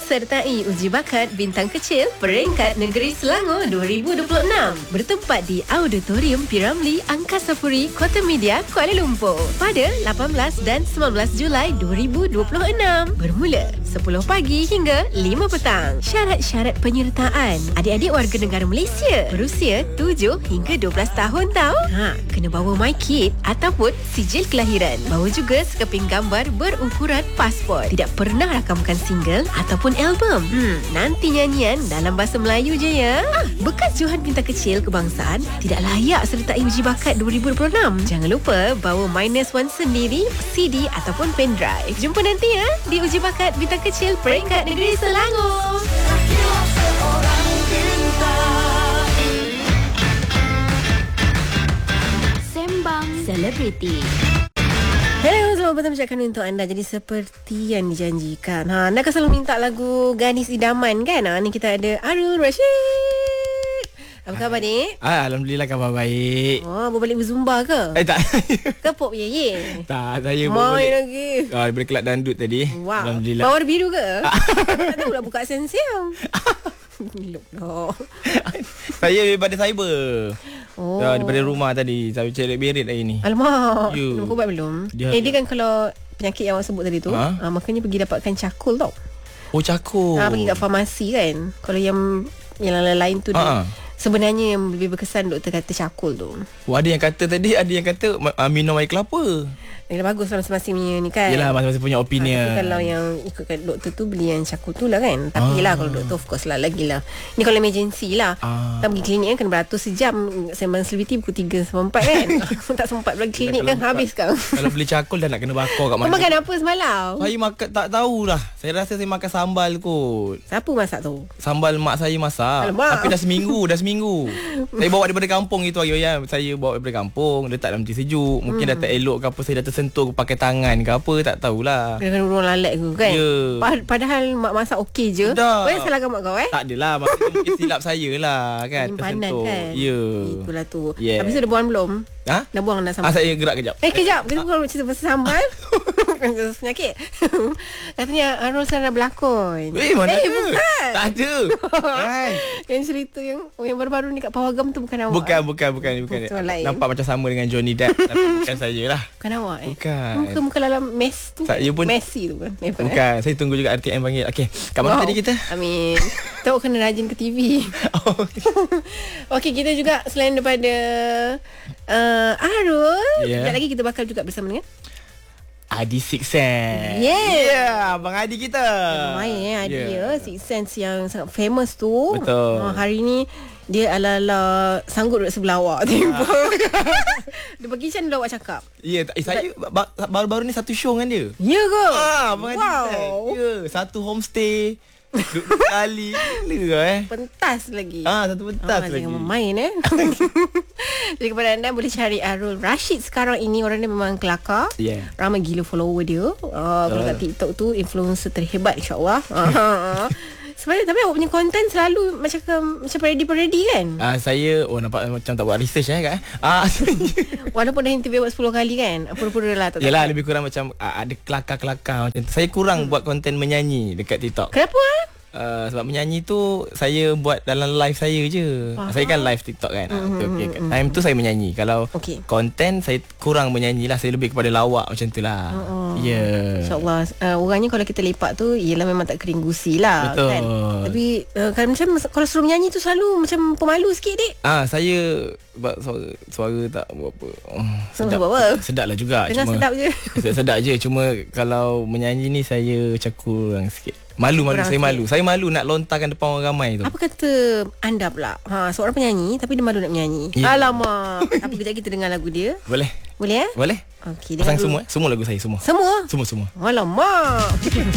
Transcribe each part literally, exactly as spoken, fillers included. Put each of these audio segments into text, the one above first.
sertai uji bakat bintang kecil peringkat negeri Selangor dua ribu dua puluh enam bertempat di Auditorium P. Ramlee Angkasa Puri, Kota Media, Kuala Lumpur pada lapan belas dan sembilan belas Julai dua ribu dua puluh enam bermula sepuluh pagi hingga lima petang. Syarat-syarat penyertaan: adik-adik warga negara Malaysia berusia tujuh hingga dua belas tahun tau. Ha, kena bawa MyKid ataupun sijil kelahiran. Bawa juga sekeping gambar berukuran pasport. Tidak pernah rakamkan single ataupun album. Hmm, nanti nyanyian dalam bahasa Melayu je ya. Ah, bekas Johan Bintang Kecil Kebangsaan tidak layak sertai uji bakat dua ribu dua puluh enam. Jangan lupa bawa minus one sendiri, C D ataupun pendrive. Jumpa nanti ya di uji bakat Bintang Kecil peringkat negeri Selangor. Sembang Selebriti. Hello, selamat petang ucapkan untuk anda. Jadi seperti yang dijanjikan, ha, anda kan selalu minta lagu Gadis Idaman kan? Ha, ni kita ada Arul Rashid. Apa khabar ni? Ah, Alhamdulillah khabar baik. Oh, bawa balik berzumba ke? Eh tak. Ke pop ye ye? Tak, saya Main bawa balik lagi. Ah, daripada kelab dandut tadi. Wow. Alhamdulillah. Bawar biru ke? Tak tahu lah buka sensiam. Look no. Saya daripada cyber. Oh. Ya, daripada rumah tadi. Saya cari berit hari ni. Alamak. You. Minum ubat belum? Dia, eh, dia kan kalau penyakit yang awak sebut tadi tu, ha? ah, makanya pergi dapatkan cakul tau. Oh, cakul. Ah, pergi kat farmasi kan. Kalau yang yang lain tu Ha. dia, sebenarnya yang lebih berkesan doktor kata cakul tu. Oh, ada yang kata tadi, ada yang kata uh, minum air kelapa. Yang bagus lah masing-masing punya ni kan. Yelah, masing-masing punya opinion. Ha, tapi kalau yang ikutkan doktor tu beli yang cakul tu lah kan. Tapi Ah. lah kalau doktor of course lah lagi lah. Ni kalau emergency lah. Ah. Kita pergi klinik kan kena beratus sejam. Sembang selebriti pukul tiga sampai empat kan. Tak sempat pergi klinik kan habis kan. Kalau beli cakul dah nak kena bakar kat Kau mana. makan apa semalam? Saya makan tak tahulah. Saya rasa saya makan sambal kot. Siapa masak tu? Sambal mak saya masak. Alamak. Tapi dah seminggu, dah seminggu. Saya bawa daripada kampung itu hari ya. Saya bawa daripada kampung, letak dalam teh sejuk. Mungkin hmm. dah tak elok ke apa, saya dah tersentuh pakai tangan ke apa, tak tahulah. Dengan urung lalat ke kan? Ya. Pad- Padahal mak masak okey je. Dah. Kau yang salahkan mak kau eh? Tak adalah, maksudnya mungkin silap saya lah kan. Penyimpanan Tersentuh. kan? Ya. Itulah tu. Yeah. Habis tu dah buang belum? Ha? Dah buang dah Ah, sambal? saya gerak kejap. Eh kejap, kita bukan cerita pasal sambal. Penyakit. Katanya Arul sana berlakon. Eh, mana eh, ada? bukan. Tak ada. Kan? Yang cerita yang oh, yang baru-baru ni kat Pawagam tu bukan awak. Bukan, bukan, bukan, bukan. Betul, lain. Nampak macam sama dengan Johnny Depp, tapi bukan saya lah. Bukan awak eh. Bukan. Muka-muka dalam mess tu. Saya pun- Messi tu kan. Eh, bukan, Bukan, saya tunggu juga R T M panggil. Okey, kat mana Wow. tadi kita? Amin. Tahu kena rajin ke T V. Oh. Okey, kita juga selain daripada uh, Arul, Yeah. sekejap lagi kita bakal juga bersama dengan Adi Six Sense. Yeah. Yeah, Abang Adi kita. main eh ada Yeah. yeah. Six Sense yang sangat famous tu. Betul. Uh, hari ni dia ala-ala sanggup duduk sebelah awak tiba. Dia pergi macam mana awak cakap? Ya, yeah, eh, saya ba- baru-baru ni satu show dengan dia. Ya ke? Ah, Abang Adi. Wow. Ya, yeah, satu homestay. Duduk sekali. Gila eh. Pentas lagi. Ah, satu pentas Ah, lagi. jangan main eh. Jadi kepada anda boleh cari Arul Rashid sekarang ini. Orang dia memang kelakar. Yeah. Ramai gila follower dia. Uh, kalau kat TikTok tu influencer terhebat insya-Allah. Uh, Sebenarnya tapi awak punya konten selalu macam ke, macam ready-ready kan? Ah, saya oh nampak macam tak buat research eh kan. Ah, Walaupun dah interview awak sepuluh kali kan. Pura-pura lah tak. yalah lebih kurang macam ah, ada kelakar-kelakar macam tu. Saya kurang hmm. buat konten menyanyi dekat TikTok. Kenapa ah? Uh, sebab menyanyi tu saya buat dalam live saya je. Faham. Saya kan live TikTok kan. Mm-hmm. Mm-hmm. Okay, kat time tu saya menyanyi. Kalau Okey. konten saya kurang menyanyi lah. Saya lebih kepada lawak macam tu lah. Oh, Ya. Yeah. InsyaAllah uh, orangnya kalau kita lepak tu ialah memang tak kering gusi lah. Betul. Kan? Tapi uh, kan macam kalau suruh menyanyi tu selalu macam pemalu sikit dek. Ah, saya sebab suara, suara tak berapa. Oh, Suara buat apa? Sedap lah juga. Dengar sedap je. Sedap je. Cuma kalau menyanyi ni saya macam kurang sikit. Malu-malu, Kurang saya sikit. malu. Saya malu nak lontarkan depan orang ramai tu. Apa kata anda pula? Ha, seorang penyanyi tapi dia malu nak menyanyi. Ya. Alamak. Tapi kejap kita dengar lagu dia. Boleh? Boleh eh? Boleh? Okey, Pasang dengar semua dulu. eh? Semua lagu saya semua. Semua? Semua-semua. Alamak.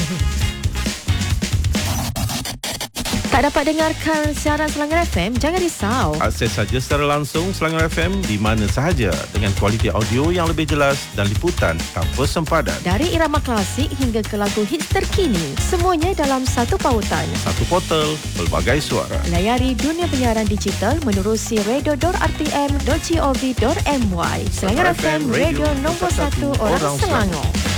Tak dapat dengarkan siaran Selangor F M? Jangan risau. Akses saja secara langsung Selangor F M di mana sahaja dengan kualiti audio yang lebih jelas dan liputan tanpa sempadan. Dari irama klasik hingga ke lagu hits terkini, semuanya dalam satu pautan. Satu portal, pelbagai suara. Layari dunia penyiaran digital menerusi radio dot r t m dot gov dot m y. Selangor F M, radio nombor satu orang Selangor.